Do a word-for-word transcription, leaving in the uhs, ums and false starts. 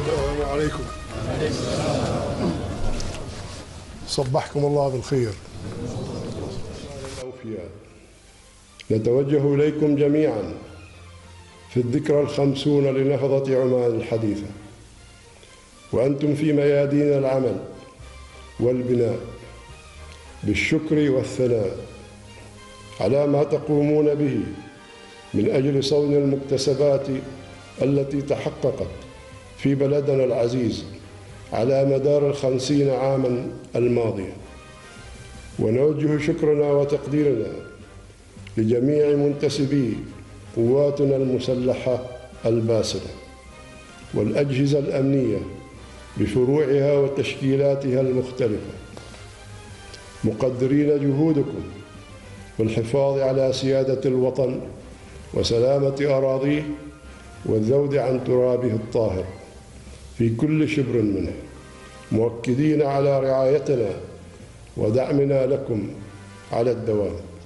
السلام عليكم. صبحكم الله بالخير. الأوفياء، نتوجه إليكم جميعا في الذكرى الخمسون لنهضة عمان الحديثة، وأنتم في ميادين العمل والبناء بالشكر والثناء على ما تقومون به من أجل صون المكتسبات التي تحققت في بلدنا العزيز على مدار الخمسين عاما الماضية. ونوجه شكرنا وتقديرنا لجميع منتسبي قواتنا المسلحة الباسلة والأجهزة الأمنية بفروعها وتشكيلاتها المختلفة، مقدرين جهودكم والحفاظ على سيادة الوطن وسلامة أراضيه والذود عن ترابه الطاهر في كل شبر منه، مؤكدين على رعايتنا ودعمنا لكم على الدوام.